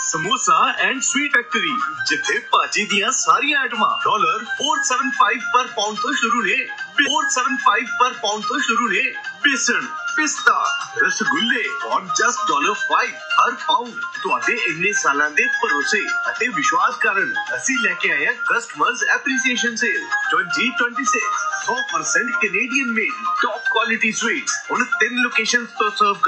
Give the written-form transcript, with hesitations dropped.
Samosa and sweet factory जिथे भाजी दियां सारियां आइटमां $475 पर पाउंड तो शुरू ने। $475 पर पाउंड तो शुरू ने। बेसन, पिस्ता, रसगुल्ले और जस्ट $5 हर पाउंड। ਤੁਹਾਡੇ ਇੰਨੇ ਸਾਲਾਂ ਦੇ ਭਰੋਸੇ ਅਤੇ ਵਿਸ਼ਵਾਸ ਕਾਰਨ ਅਸੀਂ ਲੈ ਕੇ ਆਏ ਹਾਂ customers appreciation sale 2026 100% Canadian made top quality sweets ਹੁਣ 3 ਲੋਕੇਸ਼ਨਸ ਤੋਂ ਸਰਵ